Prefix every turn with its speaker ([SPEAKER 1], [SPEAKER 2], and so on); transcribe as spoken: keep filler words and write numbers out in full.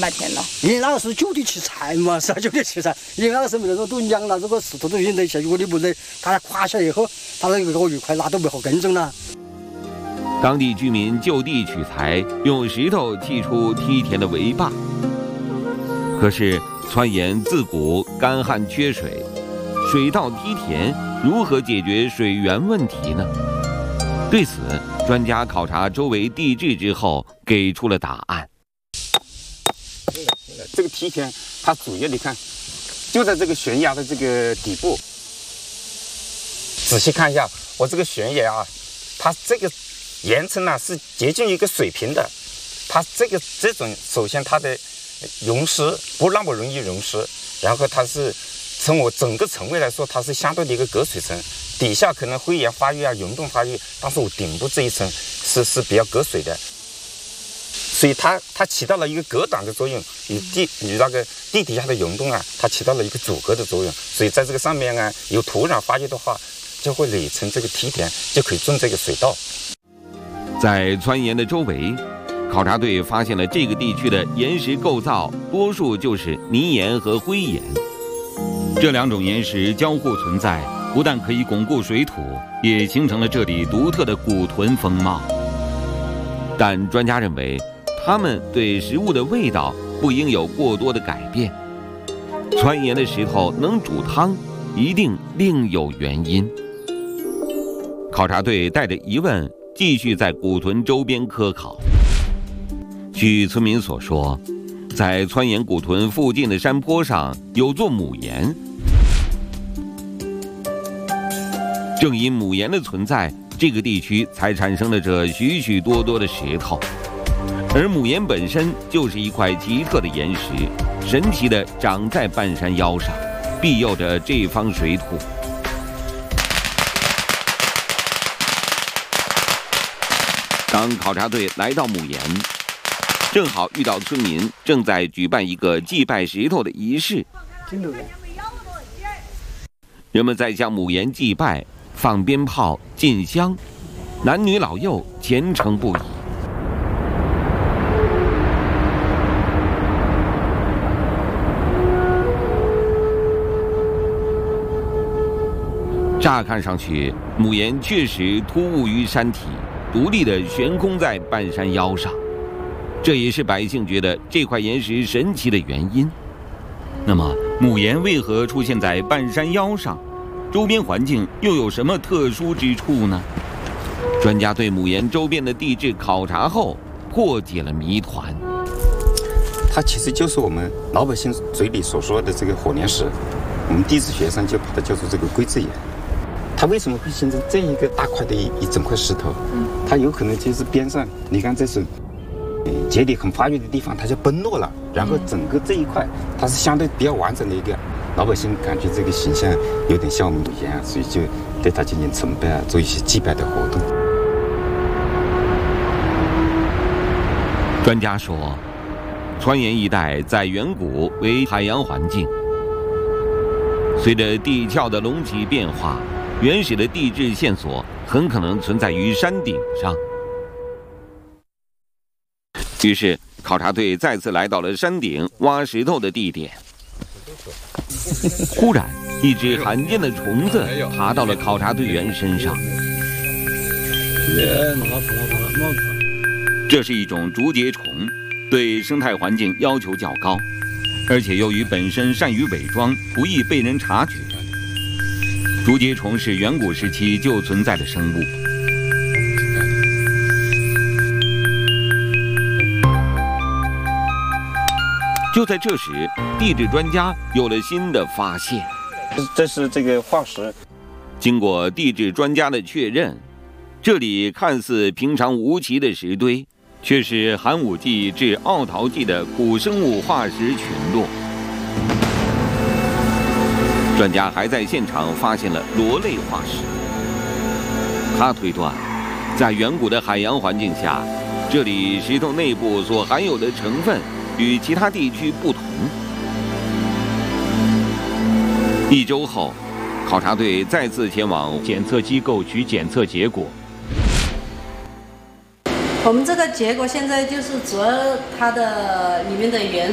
[SPEAKER 1] 半天了。
[SPEAKER 2] 因为那个是就地取材嘛，是啊，就地取材。因为那个时候没人说都养了，这个石头都运在一起，如果你不能把它垮下来以后，它那个鱼块那都不好耕种了。
[SPEAKER 3] 当地居民就地取材，用石头砌出梯田的围坝。可是川盐自古干旱缺水，水稻梯田如何解决水源问题呢？对此，专家考察周围地质之后，给出了答案。
[SPEAKER 4] 这个梯田，它主要你看，就在这个悬崖的这个底部。仔细看一下，我这个悬崖啊，它这个岩层呢是接近一个水平的，它这个这种首先它的溶蚀不那么容易溶蚀，然后它是从我整个层位来说，它是相对的一个隔水层，底下可能灰岩发育啊、溶洞发育，但是我顶部这一层是是比较隔水的。所以它它起到了一个隔挡的作用，与地与那个地底下的溶洞啊，它起到了一个阻隔的作用。所以在这个上面啊，有土壤发育的话，就会垒成这个梯田，就可以种这个水稻。
[SPEAKER 3] 在川盐的周围，考察队发现了这个地区的岩石构造，多数就是泥岩和灰岩。这两种岩石交互存在，不但可以巩固水土，也形成了这里独特的古屯风貌。但专家认为，它们对食物的味道不应有过多的改变。川盐的石头能煮汤，一定另有原因。考察队带着疑问，继续在古屯周边科考。据村民所说，在川盐古屯附近的山坡上有座母岩，正因母岩的存在，这个地区才产生了这许许多多的石头。而母岩本身就是一块奇特的岩石，神奇地长在半山腰上，庇佑着这方水土。当考察队来到母岩，正好遇到村民正在举办一个祭拜石头的仪式。人们在向母岩祭拜，放鞭炮、进香，男女老幼虔诚不已。乍看上去，母岩确实突兀于山体，独立地悬空在半山腰上，这也是百姓觉得这块岩石神奇的原因。那么，母岩为何出现在半山腰上？周边环境又有什么特殊之处呢？专家对母岩周边的地质考察后，破解了谜团。
[SPEAKER 4] 它其实就是我们老百姓嘴里所说的这个火岩石，我们地质学上就把它叫做这个龟字岩。它为什么会形成这一个大块的一一整块石头？它有可能就是边上，你看这是节理很发育的地方，它就崩落了，然后整个这一块它是相对比较完整的一个。老百姓感觉这个形象有点像母岩啊，所以就对它进行崇拜啊，做一些祭拜的活动。
[SPEAKER 3] 专家说，川盐一带在远古为海洋环境，随着地壳的隆起变化，原始的地质线索很可能存在于山顶上。于是，考察队再次来到了山顶挖石头的地点。忽然，一只罕见的虫子爬到了考察队员身上。这是一种竹节虫，对生态环境要求较高，而且由于本身善于伪装，不易被人察觉。竹节虫是远古时期就存在的生物。就在这时，地质专家有了新的发现。
[SPEAKER 4] 这是这个化石。
[SPEAKER 3] 经过地质专家的确认，这里看似平常无奇的石堆，却是寒武纪至奥陶纪的古生物化石群落。专家还在现场发现了螺类化石。他推断，在远古的海洋环境下，这里石头内部所含有的成分与其他地区不同。一周后，考察队再次前往检测机构取检测结果。
[SPEAKER 5] 我们这个结果现在就是主要它的里面的元